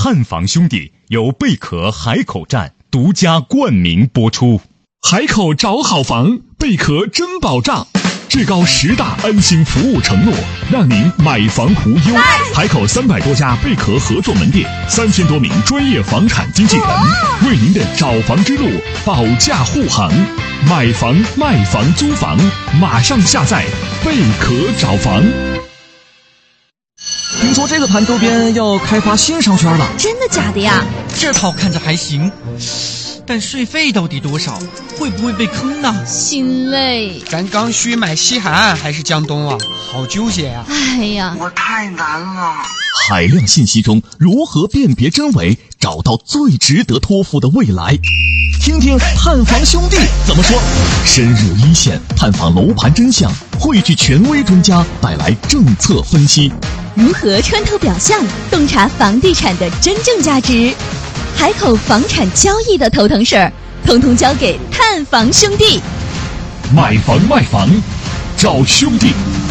探房兄弟由贝壳海口站独家冠名播出。 海口找好房，贝壳真保障，至高10大安心服务承诺，让您买房无忧。海口300多家贝壳合作门店，3000多名专业房产经纪人，为您的找房之路保驾护航。买房、卖房、租房，马上下载贝壳找房。 听说这个盘周边要开发新商圈了， 真的假的呀？ 这套看着还行，但税费到底多少？会不会被坑呢？ 心累。 咱刚需买西海岸还是江东啊？好纠结啊！ 哎呀， 我太难了。 海量信息中如何辨别真伪，找到最值得托付的未来？听听探房兄弟怎么说。深入一线，探访楼盘真相，汇聚权威专家，带来政策分析。 如何穿透表象，洞察房地产的真正价值？海口房产交易的头疼事儿，统统交给探房兄弟。 买房卖房，找兄弟。